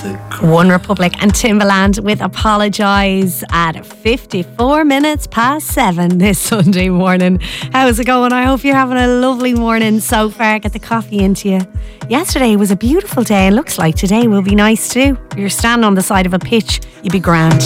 One Republic and Timbaland with Apologise at 54 minutes past 7 this Sunday morning. How's it going? I hope you're having a lovely morning so far. Get the coffee into you. Yesterday was a beautiful day and looks like today will be nice too. You're standing on the side of a pitch, you'd be grand.